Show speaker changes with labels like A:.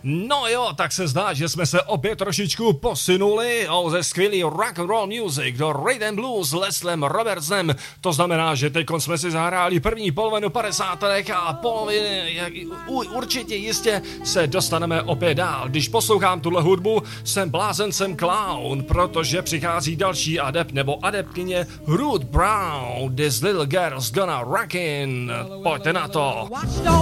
A: No jo, tak se zdá, že jsme se opět trošičku posunuli ze skvělý rock and roll music do rhythm blues s Leslem Robertsem. To znamená, že teď jsme si zahráli první polovinu 50. a poloviny, určitě jistě se dostaneme opět dál. Když poslouchám tuhle hudbu, jsem blázen, jsem clown, protože přichází další adept nebo adeptkyně Ruth Brown. This little girl's gonna rockin'. Pojďte na to.